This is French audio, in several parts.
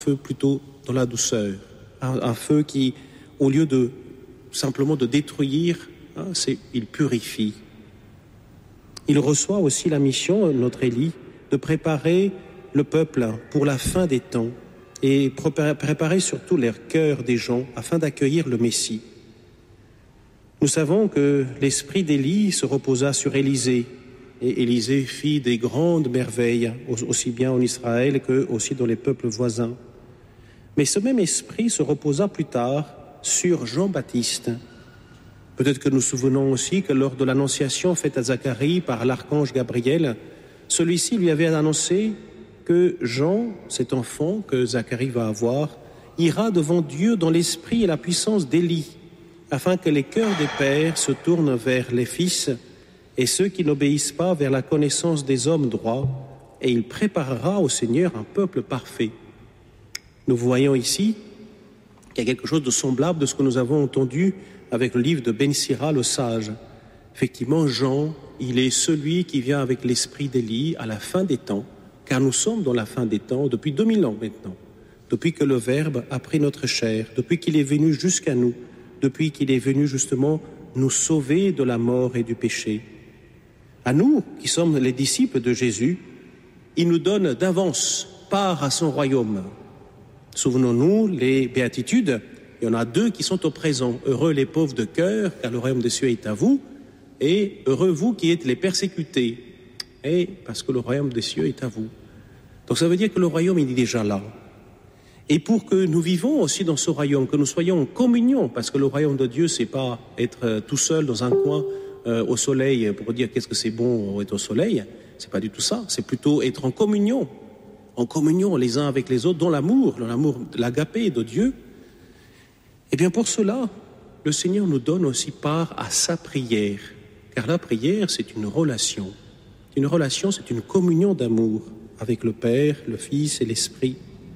feu plutôt dans la douceur, un feu qui, au lieu de simplement de détruire, il purifie. Il reçoit aussi la mission, notre Élie, de préparer le peuple pour la fin des temps et préparer surtout les cœurs des gens afin d'accueillir le Messie. Nous savons que l'esprit d'Élie se reposa sur Élisée, et Élisée fit des grandes merveilles, aussi bien en Israël que aussi dans les peuples voisins. Mais ce même esprit se reposa plus tard sur Jean-Baptiste. Peut-être que nous nous souvenons aussi que lors de l'annonciation faite à Zacharie par l'archange Gabriel, celui-ci lui avait annoncé que Jean, cet enfant que Zacharie va avoir, ira devant Dieu dans l'esprit et la puissance d'Élie, afin que les cœurs des pères se tournent vers les fils et ceux qui n'obéissent pas vers la connaissance des hommes droits, et il préparera au Seigneur un peuple parfait. Nous voyons ici qu'il y a quelque chose de semblable de ce que nous avons entendu avec le livre de Ben Sira, le sage. Effectivement, Jean, il est celui qui vient avec l'esprit d'Élie à la fin des temps, car nous sommes dans la fin des temps depuis 2000 ans maintenant, depuis que le Verbe a pris notre chair, depuis qu'il est venu jusqu'à nous, depuis qu'il est venu justement nous sauver de la mort et du péché. À nous, qui sommes les disciples de Jésus, il nous donne d'avance part à son royaume. Souvenons-nous, les béatitudes, il y en a 2 qui sont au présent. Heureux les pauvres de cœur, car le royaume des cieux est à vous, et heureux vous qui êtes les persécutés, et parce que le royaume des cieux est à vous. Donc ça veut dire que le royaume, il est déjà là. Et pour que nous vivons aussi dans ce royaume, que nous soyons en communion, parce que le royaume de Dieu, c'est pas être tout seul dans un coin au soleil pour dire qu'est-ce que c'est bon être au soleil, c'est pas du tout ça, c'est plutôt être en communion les uns avec les autres, dans l'amour de l'agapé de Dieu. Et bien pour cela, le Seigneur nous donne aussi part à sa prière, car la prière, c'est une relation. Une relation, c'est une communion d'amour avec le Père, le Fils et l'Esprit.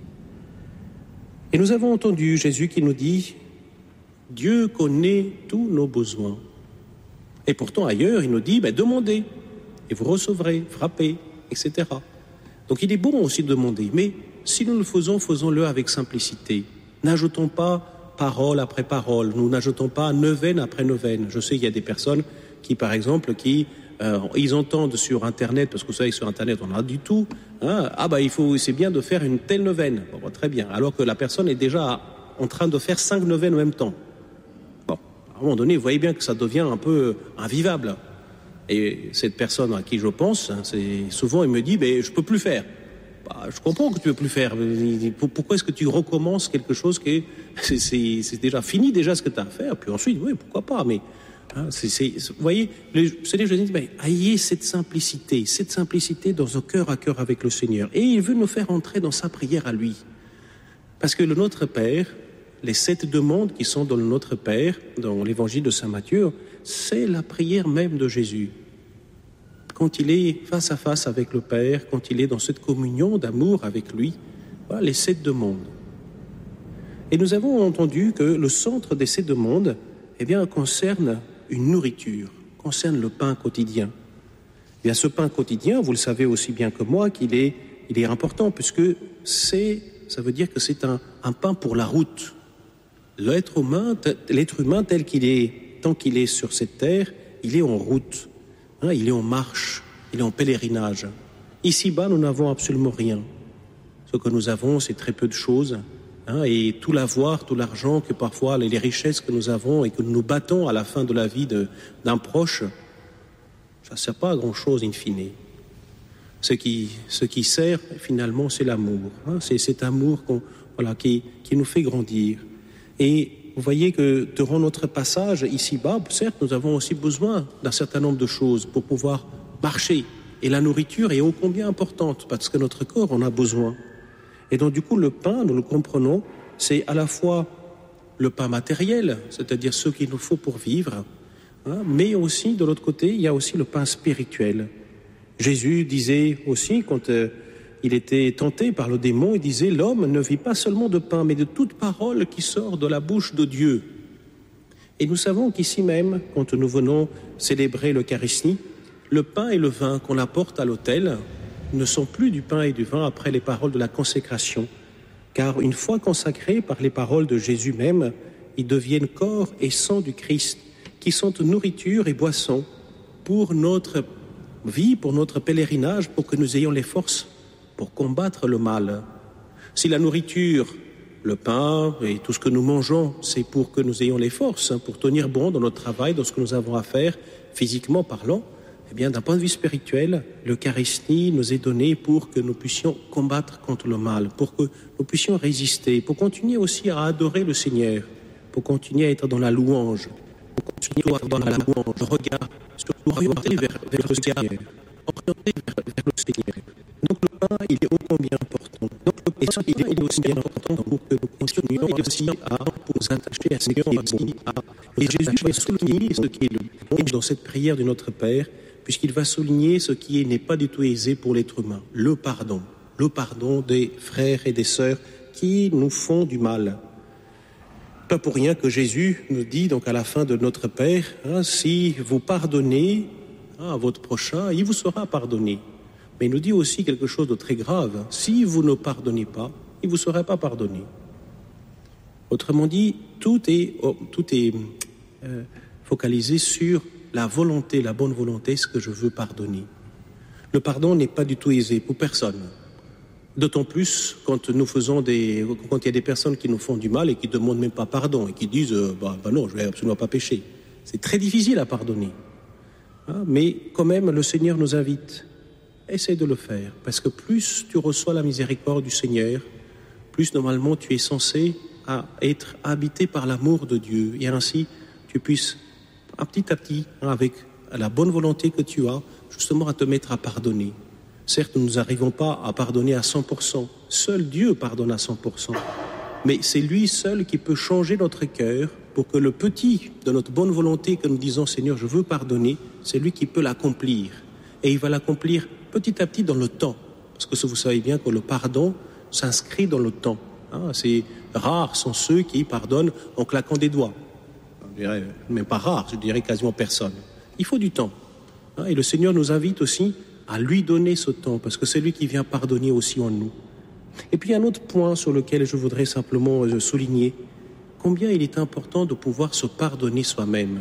Et nous avons entendu Jésus qui nous dit « Dieu connaît tous nos besoins ». Et pourtant ailleurs, il nous dit « demandez et vous recevrez, frappez, etc. » Donc il est bon aussi de demander, mais si nous le faisons, faisons-le avec simplicité. N'ajoutons pas parole après parole, nous n'ajoutons pas neuvaine après neuvaine. Je sais qu'il y a des personnes qui, par exemple, ils entendent sur Internet, parce que vous savez que sur Internet on a du tout, c'est bien de faire une telle neuvaine. Bon, très bien, alors que la personne est déjà en train de faire 5 neuvaines en même temps. Bon, à un moment donné, vous voyez bien que ça devient un peu invivable. Et cette personne à qui je pense, souvent il me dit je peux plus faire. Je comprends que tu peux plus faire. Pourquoi est-ce que tu recommences quelque chose qui c'est déjà fini déjà ce que tu as à faire. Puis ensuite, oui, pourquoi pas. Mais vous voyez, le Seigneur je dis ayez cette simplicité dans un cœur à cœur avec le Seigneur. Et il veut nous faire entrer dans sa prière à lui. Parce que le Notre Père, les 7 demandes qui sont dans le Notre Père, dans l'évangile de Saint Matthieu, c'est la prière même de Jésus. Quand il est face à face avec le Père, quand il est dans cette communion d'amour avec lui, voilà les 7 demandes. Et nous avons entendu que le centre de ces demandes, concerne une nourriture, concerne le pain quotidien. Et bien, ce pain quotidien, vous le savez aussi bien que moi, il est important, puisque ça veut dire que c'est un pain pour la route. L'être humain tel qu'il est, tant qu'il est sur cette terre, il est en route, il est en marche, il est en pèlerinage. Ici-bas, nous n'avons absolument rien. Ce que nous avons, c'est très peu de choses, et tout l'avoir, tout l'argent, que parfois les richesses que nous avons et que nous nous battons à la fin de la vie d'un proche, ça ne sert pas à grand-chose in fine. Ce qui sert finalement, c'est l'amour. C'est cet amour qui nous fait grandir. Et vous voyez que durant notre passage ici-bas, certes, nous avons aussi besoin d'un certain nombre de choses pour pouvoir marcher. Et la nourriture est ô combien importante, parce que notre corps en a besoin. Et donc du coup, le pain, nous le comprenons, c'est à la fois le pain matériel, c'est-à-dire ce qu'il nous faut pour vivre, mais aussi, de l'autre côté, il y a aussi le pain spirituel. Jésus disait aussi, quand il était tenté par le démon, il disait « L'homme ne vit pas seulement de pain, mais de toute parole qui sort de la bouche de Dieu. » Et nous savons qu'ici même, quand nous venons célébrer l'Eucharistie, le pain et le vin qu'on apporte à l'autel ne sont plus du pain et du vin après les paroles de la consécration. car une fois consacrés par les paroles de Jésus même, ils deviennent corps et sang du Christ, qui sont nourriture et boisson pour notre vie, pour notre pèlerinage, pour que nous ayons les forces pour combattre le mal. Si la nourriture, le pain et tout ce que nous mangeons, c'est pour que nous ayons les forces, pour tenir bon dans notre travail, dans ce que nous avons à faire, physiquement parlant, eh bien, d'un point de vue spirituel, l'Eucharistie nous est donnée pour que nous puissions combattre contre le mal, pour que nous puissions résister, pour continuer aussi à adorer le Seigneur, pour continuer à être dans la louange, pour continuer à être dans la louange, le regard, surtout orienté vers le Seigneur, orienté vers le Seigneur. Donc le pain, il est ô combien important. Donc le pain, il est aussi bien important pour que nous continuions aussi à nous attacher à Seigneur et Jésus va souligner ce qui est le dans cette prière de notre Père, puisqu'il va souligner ce qui n'est pas du tout aisé pour l'être humain, le pardon des frères et des sœurs qui nous font du mal. Pas pour rien que Jésus nous dit donc à la fin de notre Père, si vous pardonnez à votre prochain, il vous sera pardonné. Mais il nous dit aussi quelque chose de très grave, si vous ne pardonnez pas, il ne vous sera pas pardonné. Autrement dit, tout est focalisé sur la volonté, la bonne volonté, ce que je veux pardonner. Le pardon n'est pas du tout aisé pour personne. D'autant plus quand nous faisons quand il y a des personnes qui nous font du mal et qui ne demandent même pas pardon et qui disent non, je ne vais absolument pas pécher. C'est très difficile à pardonner. Mais quand même, le Seigneur nous invite. Essaie de le faire, parce que plus tu reçois la miséricorde du Seigneur, plus normalement tu es censé être habité par l'amour de Dieu. Et ainsi, tu puisses petit à petit, avec la bonne volonté que tu as, justement à te mettre à pardonner. Certes, nous n'arrivons pas à pardonner à 100%. Seul Dieu pardonne à 100%. Mais c'est lui seul qui peut changer notre cœur pour que le petit de notre bonne volonté que nous disons « Seigneur, je veux pardonner », c'est lui qui peut l'accomplir. Et il va l'accomplir petit à petit dans le temps. Parce que vous savez bien que le pardon s'inscrit dans le temps. C'est rares sont ceux qui pardonnent en claquant des doigts. Je dirais, même pas rare, je dirais quasiment personne. Il faut du temps. Et le Seigneur nous invite aussi à lui donner ce temps, parce que c'est lui qui vient pardonner aussi en nous. Et puis un autre point sur lequel je voudrais simplement souligner, combien il est important de pouvoir se pardonner soi-même.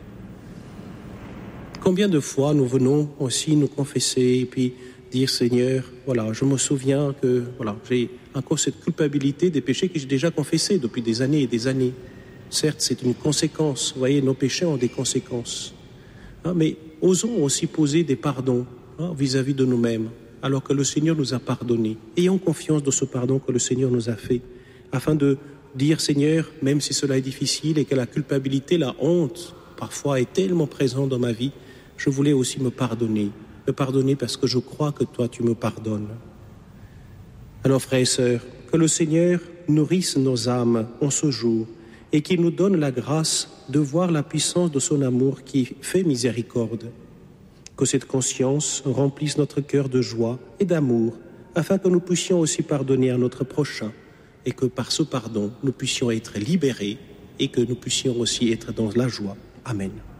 Combien de fois nous venons aussi nous confesser et puis dire Seigneur, voilà, je me souviens que j'ai encore cette culpabilité des péchés que j'ai déjà confessés depuis des années et des années. Certes, c'est une conséquence. Vous voyez, nos péchés ont des conséquences. Mais osons aussi poser des pardons vis-à-vis de nous-mêmes, alors que le Seigneur nous a pardonnés. Ayons confiance de ce pardon que le Seigneur nous a fait, afin de dire Seigneur, même si cela est difficile et que la culpabilité, la honte, parfois est tellement présente dans ma vie, je voulais aussi me pardonner parce que je crois que toi, tu me pardonnes. Alors, frères et sœurs, que le Seigneur nourrisse nos âmes en ce jour et qu'il nous donne la grâce de voir la puissance de son amour qui fait miséricorde. Que cette conscience remplisse notre cœur de joie et d'amour, afin que nous puissions aussi pardonner à notre prochain et que par ce pardon, nous puissions être libérés et que nous puissions aussi être dans la joie. Amen.